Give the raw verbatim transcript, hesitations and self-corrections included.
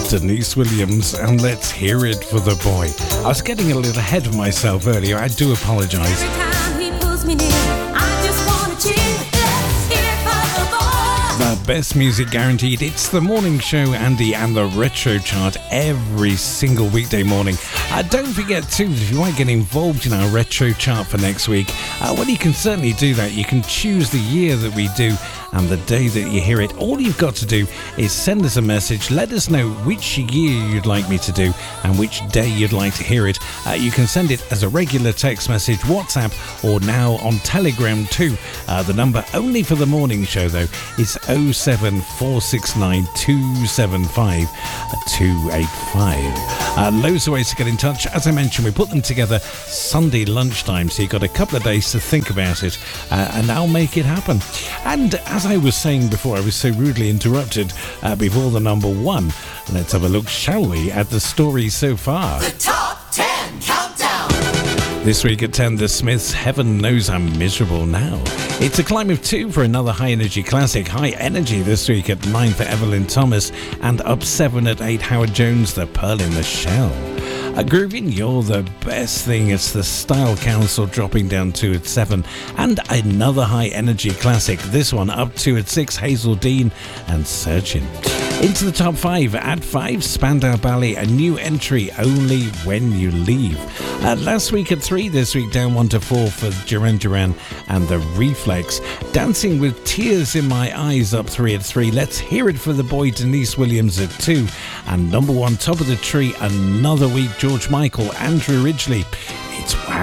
Denise Williams, and Let's Hear It for the Boy. I was getting a little ahead of myself earlier. I do apologise. Every time he pulls me near, I just want to cheer. Let's hear it for the boy. The best music guaranteed. It's the morning show, Andy, and the Retro Chart every single weekday morning. Uh, don't forget too, if you want to get involved in our Retro Chart for next week, uh, well, you can certainly do that. You can choose the year that we do and the day that you hear it. All you've got to do is send us a message. Let us know which year you'd like me to do and which day you'd like to hear it. Uh, you can send it as a regular text message, WhatsApp, or now on Telegram too. Uh, the number only for the morning show, though, is oh seven four six nine two seven five two eight five. Uh, loads of ways to get in touch. As I mentioned, we put them together Sunday lunchtime, so you've got a couple of days to think about it, uh, and I'll make it happen. And as I was saying before, I was so rudely interrupted uh, before the number one. Let's have a look, shall we, at the stories so far. The Top ten Countdown. This week at ten, The Smiths, Heaven Knows I'm Miserable Now. It's a climb of two for another high-energy classic, High Energy, this week at nine for Evelyn Thomas, and up seven at eight, Howard Jones, The Pearl in the Shell. A grooving, You're the Best Thing. It's the Style Council dropping down two at seven, and another high-energy classic, this one up two at six, Hazel Dean and Searching. Into the top five at five, Spandau Ballet, a new entry, Only When You Leave. Uh, last week at three, this week down one to four for Duran Duran and The Reflex. Dancing with Tears in My Eyes up three at three. Let's Hear It for the Boy, Denise Williams at two. And number one, top of the tree, another week, George Michael, Andrew Ridgeley. It's wow.